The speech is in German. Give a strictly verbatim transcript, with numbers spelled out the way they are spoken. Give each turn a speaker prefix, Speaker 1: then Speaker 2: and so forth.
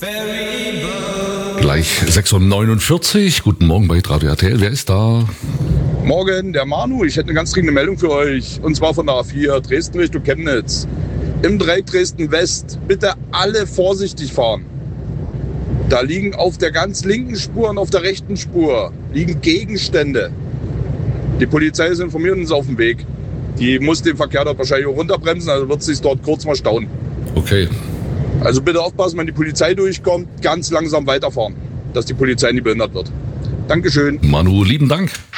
Speaker 1: Gleich sechs Uhr neunundvierzig. Guten Morgen bei Radio R T L. Wer ist da?
Speaker 2: Morgen, der Manu. Ich hätte eine ganz dringende Meldung für euch. Und zwar von der A vier, Dresden Richtung Chemnitz. Im Dreieck Dresden West. Bitte alle vorsichtig fahren. Da liegen auf der ganz linken Spur und auf der rechten Spur liegen Gegenstände. Die Polizei ist informiert und ist auf dem Weg. Die muss den Verkehr dort wahrscheinlich auch runterbremsen, also wird es sich dort kurz mal stauen.
Speaker 1: Okay.
Speaker 2: Also bitte aufpassen, wenn die Polizei durchkommt, ganz langsam weiterfahren, dass die Polizei nicht behindert wird. Dankeschön.
Speaker 1: Manu, lieben Dank.